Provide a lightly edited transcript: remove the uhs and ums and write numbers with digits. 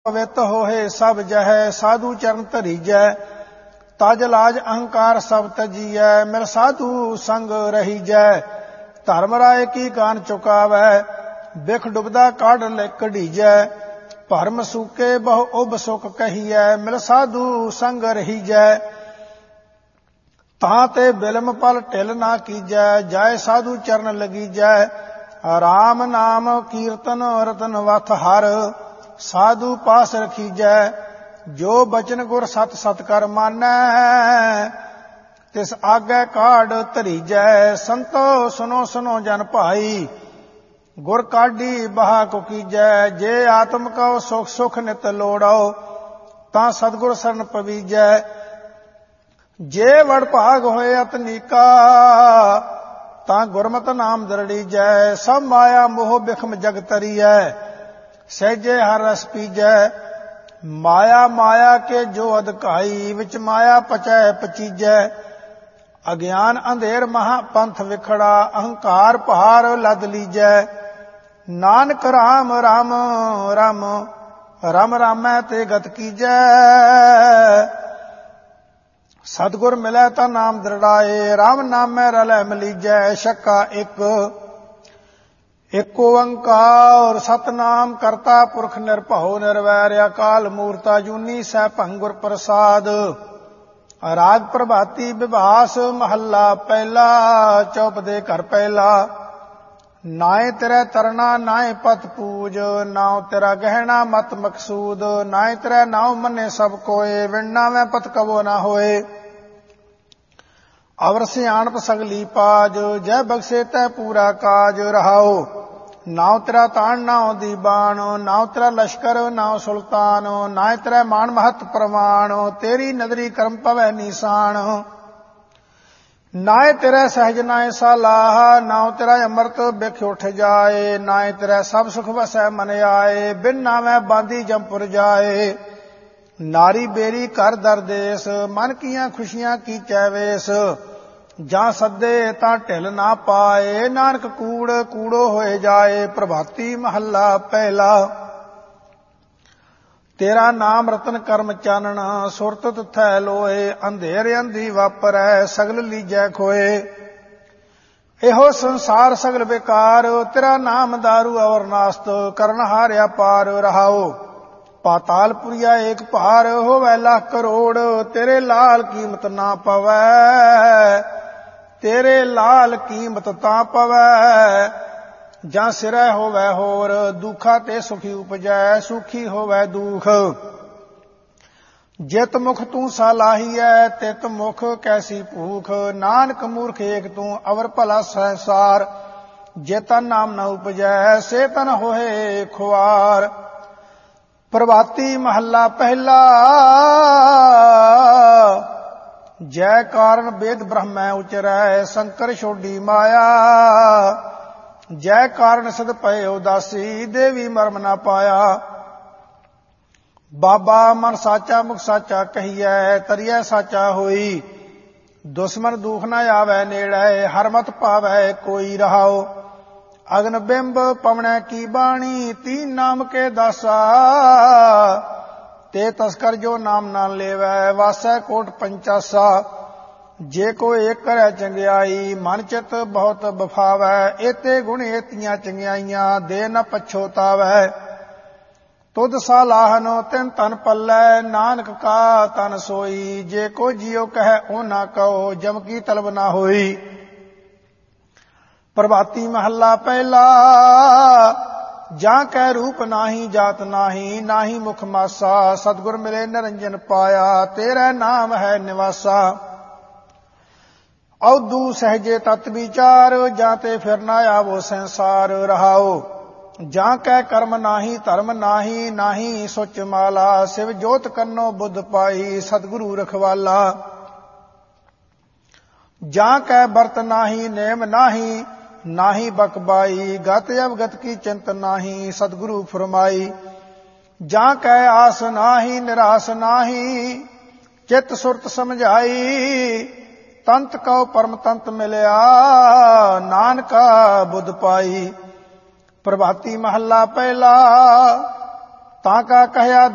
पवित होहे सब जह साधु चरण धरीजै तज लाज अहंकार सब तजीयै मिल साधु संग रहीजै धर्म राय की गान चुकावै बिख डुबदा काढ़ ले कढ़ीजै भरम सूके बहु उब सुख कहीयै मिल साधु संग रहीजै तां ते बिलम पल ढिल ना कीजै जाय साधु चरण लगीजै राम नाम कीर्तन रतन वथ हर साधु पास रखीजै जो बचन गुर सत सत कर मानै तिस आगे काढ़ धरीजै संतो सुनो सुनो जन भाई गुर काढ़ी बहा को कीजै जे आत्म को सुख सुख नित लोड़ो तां सतगुर शरण पवीजै जे वड़ भाग होए अतनीका तां गुरमत नाम दरड़ीजै सब माया मोह बिखम जग तरीयै सहजे हर रस पीजै माया माया के जो अधकाई विच माया पचै पचीजै अज्ञान अंधेर महा पंथ विखड़ा अहंकार पहाड़ लद लीजै नानक राम राम राम राम रामै ते गत कीजै सतगुर मिलै तां नाम दृढ़ाए राम नामै रलै मिलीजै शक्का एक ओंकार सतनाम करता पुरख निरभਉ निरवैर अकाल मूर्त अजूनी सैभं गुर प्रसाद राग प्रभाती विभास महला पहला चौपदे घर पहला नाए तेरा तरना नाए पत पूज नाउ तेरा गहना मत मकसूद नाए तेरा नाउ मने सब कोय विणना में पत कबो ना होए अवर सियाणप सगली पाज जय बख्शे तै पूरा काज रहाओ नाउ तेरा ताण नाउ दीबान नाउ तेरा लश्कर नाउ सुल्तान नाए तेरा मान महत प्रमाण तेरी नदरी कर्म पवै निशान नाए तेरा सहज नाए सालाह नाउ तेरा अमृत बिख उठ जाए नाए तेरा सब सुख वसै मन आए बिन नामै बांधी जमपुर जाए नारी बेरी कर दर देस मन कियां खुशियां की चैवेस ਜਾਂ ਸੱਦੇ ਤਾਂ ਢਿਲ ਨਾ ਪਾਏ ਨਾਨਕ ਕੂੜ ਕੂੜੋ ਹੋਏ ਜਾਏ ਪ੍ਰਭਾਤੀ ਮਹੱਲਾ ਪਹਿਲਾ ਤੇਰਾ ਨਾਮ ਰਤਨ ਕਰਮ ਚਾਨਣ ਸੁਰਤ ਤੁਥੈ ਲੋਏ ਅੰਧੇਰ ਅੰਧੀ ਵਾਪਰੈ ਸਗਲ ਲੀਜੈ ਖੋਏ ਇਹੋ ਸੰਸਾਰ ਸਗਲ ਬੇਕਾਰ ਤੇਰਾ ਨਾਮ ਦਾਰੂ ਅਵਰ ਨਾਸਤ ਕਰਨ ਹਾਰਿਆ ਪਾਰ ਰਹਾਓ ਪਾਤਾਲਪੁਰੀਆ ਏਕ ਭਾਰ ਹੋਵੈ ਲੱਖ ਕਰੋੜ ਤੇਰੇ ਲਾਲ ਕੀਮਤ ਨਾ ਪਵੈ तेरे लाल कीमत तां पवै जां सिरै होवै होर दुखा ते सुखी उपजै सुखी होवै दुख जित मुख तू सालाहीऐ तित मुख कैसी भूख नानक मूर्ख एक तू अवर भला संसार जे तन नाम न उपजै से तन होए खुआर प्रभाती महला पहला जय कारण वेद ब्रह्मै उचरै शंकर छोडी माया जय कारण सद पय उदासी देवी मरम ना पाया बाबा मन साचा मुख साचा कहियै तरियै साचा होई दुश्मन दुख न आवै नेड़ै हर मत पावै कोई रहाओ अग्न बिंब पवनै की बाणी तीन नाम के दासा ते तस्कर जो नाम ना लेवै वासै कोट पंचासा जे को एक करै चंगियाई मन चित बहुत बफावै एते गुण एतियां चंगियाइयां दे न पछोतावै तुद सालाहन तिन तन पल्लै नानक का तन सोई जे को जियो कहे ओ ना कहो जम की तलब ना होई प्रभाती महला पहला ਜਾਂ ਕੈ ਰੂਪ ਨਾਹੀ ਜਾਤ ਨਾਹੀ ਨਾਹੀ ਮੁਖ ਮਾਸਾ ਸਤਿਗੁਰ ਮਿਲੇ ਨਿਰੰਜਨ ਪਾਇਆ ਤੇਰਾ ਨਾਮ ਹੈ ਨਿਵਾਸਾ ਔਦੂ ਸਹਜੇ ਤਤ ਵਿਚਾਰ ਜਾਂ ਤੇ ਫਿਰ ਨਾ ਆਵੋ ਸੰਸਾਰ ਰਹਾਓ ਜਾਂ ਕੈ ਕਰਮ ਨਾਹੀ ਧਰਮ ਨਾਹੀ ਨਾਹੀ ਸੁਚ ਮਾਲਾ ਸਿਵ ਜੋਤ ਕੰਨੋ ਬੁੱਧ ਪਾਈ ਸਤਿਗੁਰੂ ਰਖਵਾਲਾ ਜਾਂ ਕੈ ਬਰਤ ਨਾਹੀ ਨੇਮ ਨਾਹੀ नाही बकबाई गत अवगत की चिंत नाही सतगुरु फरमाई जां कै आस नाही निराश नाही चित सुरत समझाई तंत कौ परम तंत मिलिया नानका बुध पाई प्रभाती महला पहला ताका कहया